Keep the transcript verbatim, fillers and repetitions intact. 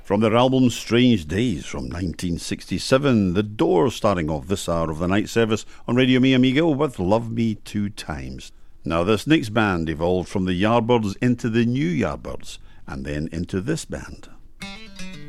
From their album Strange Days from nineteen sixty-seven, The Doors starting off this hour of the night service on Radio Mi Amigo with Love Me Two Times. Now this next band evolved from the Yardbirds into the New Yardbirds and then into this band.